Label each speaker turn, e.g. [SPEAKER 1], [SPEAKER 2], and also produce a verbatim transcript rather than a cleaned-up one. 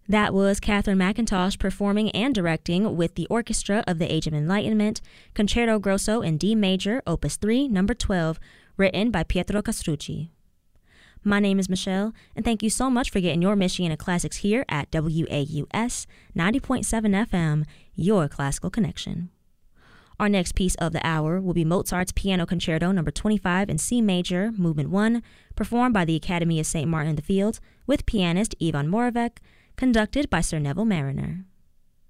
[SPEAKER 1] That was Catherine McIntosh performing and directing with the Orchestra of the Age of Enlightenment, Concerto Grosso in D major, Opus three, number twelve, written by Pietro Castrucci. My name is Michelle, and thank you so much for getting your Michiana classics here at W A U S ninety point seven F M, your classical connection. Our next piece of the hour will be Mozart's Piano Concerto number twenty-five in C major, Movement one, performed by the Academy of Saint Martin in the Fields with pianist Ivan Moravec, conducted by Sir Neville Mariner.